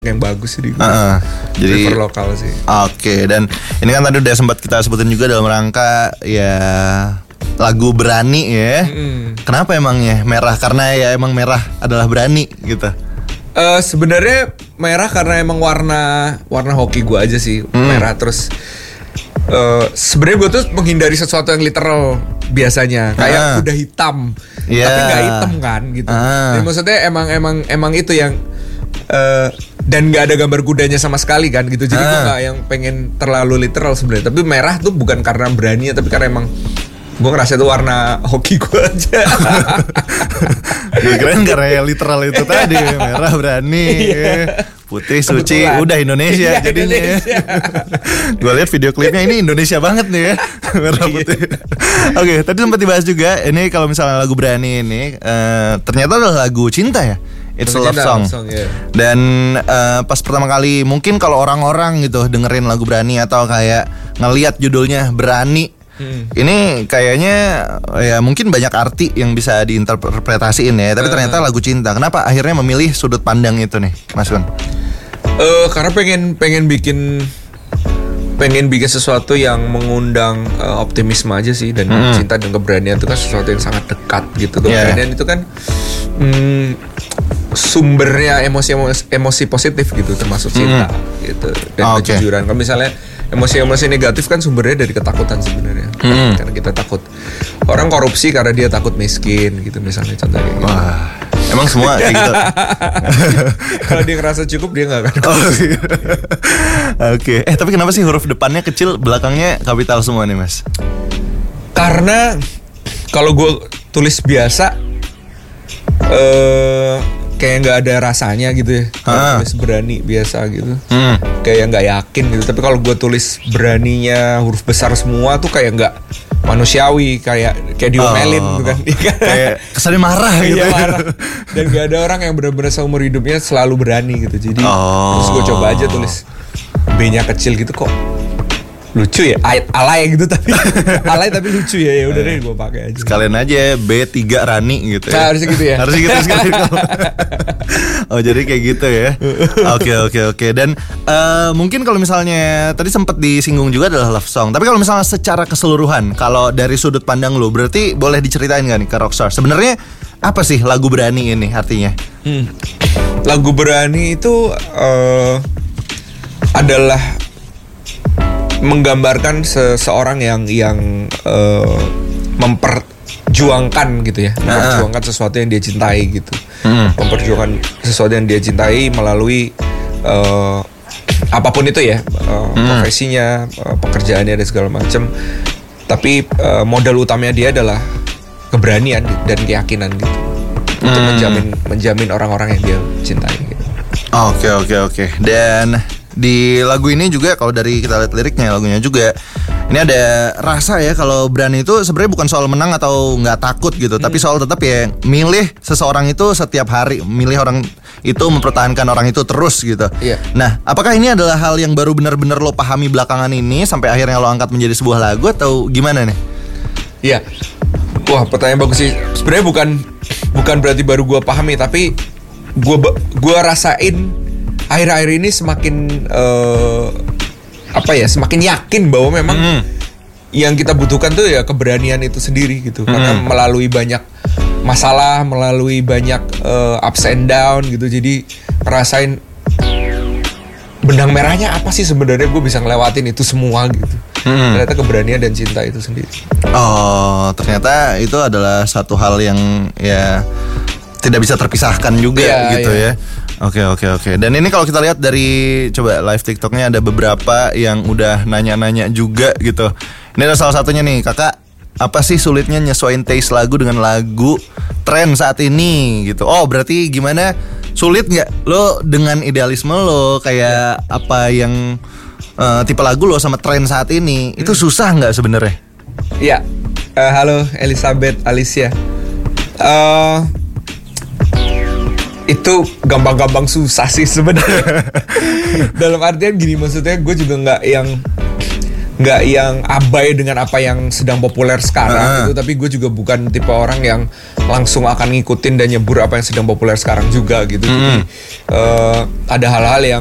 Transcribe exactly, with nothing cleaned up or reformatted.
yang bagus sih. Uh, jadi prefer lokal sih. Oke, okay. Dan ini kan tadi udah sempat kita sebutin juga dalam rangka ya lagu Berani ya. Mm. Kenapa emangnya merah? Karena ya emang merah adalah berani gitu. Uh, sebenarnya merah karena emang warna warna hoki gue aja sih. Mm. Merah terus uh, sebenarnya gue tuh menghindari sesuatu yang literal biasanya. Kayak uh. udah hitam, yeah. tapi nggak hitam kan gitu. Uh. Jadi maksudnya emang emang emang itu yang uh, dan nggak ada gambar kudanya sama sekali kan gitu. Jadi uh. gue nggak yang pengen terlalu literal sebenarnya. Tapi merah tuh bukan karena berani, tapi karena emang gue ngerasa itu warna hoki gue aja. Gue keren karena yang literal itu tadi. Merah berani, putih suci. Kebetulan. Udah Indonesia iya, jadinya. Gue lihat video klipnya ini Indonesia banget nih ya. Merah putih. Oke, okay, tadi sempat dibahas juga. Ini kalau misalnya lagu Berani ini uh, ternyata adalah lagu cinta ya. It's a love song, song yeah. Dan uh, pas pertama kali mungkin kalau orang-orang gitu dengerin lagu Berani atau kayak ngelihat judulnya Berani, hmm. ini kayaknya ya mungkin banyak arti yang bisa diinterpretasiin ya. Tapi uh. ternyata lagu cinta. Kenapa akhirnya memilih sudut pandang itu nih, Mas Gun? Uh, karena pengen pengen bikin pengen bikin sesuatu yang mengundang uh, optimisme aja sih. Dan hmm. cinta dan keberanian itu kan sesuatu yang sangat dekat gitu. Keberanian yeah. itu kan hmm, sumbernya emosi emosi positif gitu, termasuk cinta mm. gitu dan oh, kejujuran. Okay. Kalau misalnya emosi-emosi negatif kan sumbernya dari ketakutan sebenarnya, mm. karena kita takut orang korupsi karena dia takut miskin gitu misalnya contohnya. Gitu. Wah, emang semua kayak gitu. Kalau dia ngerasa cukup dia nggak akan. Oh, Oke, okay. eh tapi kenapa sih huruf depannya kecil, belakangnya kapital semua nih Mas? Karena kalau gue tulis biasa. Eh uh, kayak nggak ada rasanya gitu ya. Kalau tulis berani biasa gitu, hmm. kayak nggak yakin gitu. Tapi kalau gue tulis beraninya huruf besar semua tuh kayak nggak manusiawi, kayak kayak diomelin oh. gitu kan. Kayak kesannya marah gitu. Iya, marah. Dan nggak ada orang yang benar-benar seumur hidupnya selalu berani gitu. Jadi oh. terus gue coba aja tulis B-nya kecil gitu kok. Lucu ya, alay gitu tapi alay tapi lucu ya, ya udah deh gue pakai aja. Sekalian aja B tiga Rani gitu ya. Nah, harusnya gitu ya. Harusnya gitu sekali. Oh jadi kayak gitu ya. Oke oke oke. Dan uh, mungkin kalau misalnya tadi sempat disinggung juga adalah love song. Tapi kalau misalnya secara keseluruhan, kalau dari sudut pandang lo, berarti boleh diceritain gak nih ke Rockstar? Sebenarnya apa sih lagu Berani ini artinya? Hmm. Lagu Berani itu uh, adalah menggambarkan seseorang yang yang uh, memperjuangkan gitu ya, memperjuangkan sesuatu yang dia cintai gitu, hmm. memperjuangkan sesuatu yang dia cintai melalui uh, apapun itu ya, uh, hmm. profesinya, uh, pekerjaannya dan segala macam. Tapi uh, modal utamanya dia adalah keberanian dan keyakinan gitu, hmm. untuk menjamin menjamin orang-orang yang dia cintai. Gitu. Oke oke oke. Dan di lagu ini juga kalau dari kita lihat liriknya lagunya juga ini ada rasa ya kalau berani itu sebenarnya bukan soal menang atau nggak takut gitu, hmm. tapi soal tetap ya milih seseorang itu setiap hari, milih orang itu, mempertahankan orang itu terus gitu. Yeah. Nah, apakah ini adalah hal yang baru benar-benar lo pahami belakangan ini sampai akhirnya lo angkat menjadi sebuah lagu atau gimana nih? Iya, yeah. Wah pertanyaan bagus sih. Sebenarnya bukan bukan berarti baru gue pahami, tapi gue gue rasain akhir-akhir ini semakin uh, apa ya, semakin yakin bahwa memang mm. yang kita butuhkan tuh ya keberanian itu sendiri gitu. Mm. Karena melalui banyak masalah, melalui banyak uh, ups and down gitu. Jadi ngerasain benang merahnya apa sih sebenarnya, gue bisa ngelewatin itu semua gitu. Mm. Ternyata keberanian dan cinta itu sendiri. Oh, ternyata itu adalah satu hal yang ya tidak bisa terpisahkan juga yeah, gitu yeah. ya. Oke oke oke. Dan ini kalau kita lihat dari coba live TikToknya ada beberapa yang udah nanya-nanya juga gitu. Ini ada salah satunya nih, kakak, apa sih sulitnya nyesuaiin taste lagu dengan lagu tren saat ini gitu? Oh berarti gimana? Sulit nggak lo dengan idealisme lo kayak yeah. apa yang uh, tipe lagu lo sama tren saat ini hmm. itu susah nggak sebenarnya? Iya. Yeah. Uh, halo Elizabeth Alicia. Uh, Itu gampang-gampang susah sih sebenarnya. Dalam artian gini, maksudnya gue juga nggak yang nggak yang abai dengan apa yang sedang populer sekarang Ah. gitu, tapi gue juga bukan tipe orang yang langsung akan ngikutin dan nyebur apa yang sedang populer sekarang juga gitu. Jadi eh, ada hal-hal yang